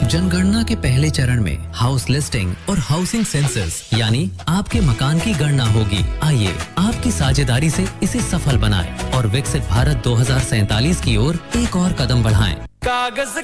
जनगणना के पहले चरण में हाउस लिस्टिंग और हाउसिंग सेंसस यानी आपके मकान की गणना होगी। आइए आपकी साझेदारी से इसे सफल बनाएं और विकसित भारत 2047 की ओर एक और कदम बढ़ाएं। कागज